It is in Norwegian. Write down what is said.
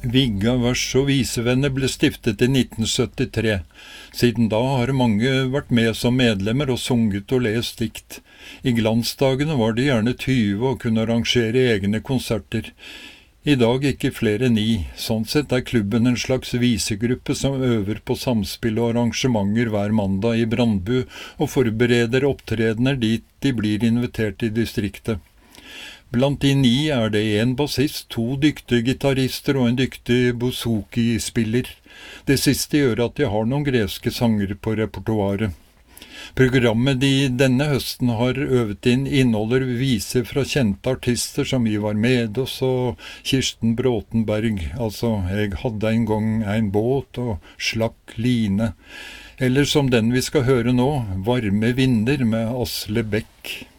Vigga vers- og visevenner ble stiftet i 1973. Siden da har mange vært med som medlemmer og sunget og lest dikt. I glansdagene var de gjerne 20 og kunne arrangere egne konserter. I dag ikke flere enn 9. Sånn sett er klubben en slags visegruppe som øver på samspill og arrangementer hver mandag i Brandbu og forbereder opptredener dit de blir invitert i distriktet. Blant de 9 er det en bassist, 2 dyktige gitarister og en dyktig bouzouki-spiller. Det siste gjør at de har noen greske sanger på repertoaret. Programmet de denne høsten har øvet inn inneholder viser fra kjente artister som Ivar Medås og Kirsten Bråtenberg, altså «Jeg hadde en gang en båt» og «Slakk line», eller som den vi skal høre nå, «Varme vinder» med Asle Beck.